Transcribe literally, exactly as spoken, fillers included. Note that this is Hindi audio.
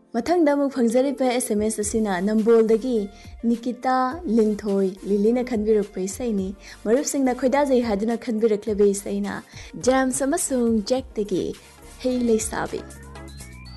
मथंगदा अमुक फंगजरिबा एसएमएस असिना नंबोलदगी निकिता लिंथोय लिलीना खनबिरकपै सैनी मरुपसिंगना खोइदाजै हादुना खनबिरकलेबे सैना जेम्स अमसुंग जैकदगी हे लेसाबी।